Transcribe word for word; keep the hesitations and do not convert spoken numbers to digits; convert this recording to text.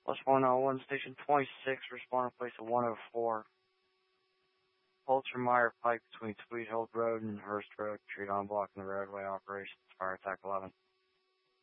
Plus one oh one, Station twenty-six, responding place of one oh four. Holtermeyer Pike between Tweed Hill Road and Hurst Road. Treat on blocking the roadway operations. Fire attack eleven.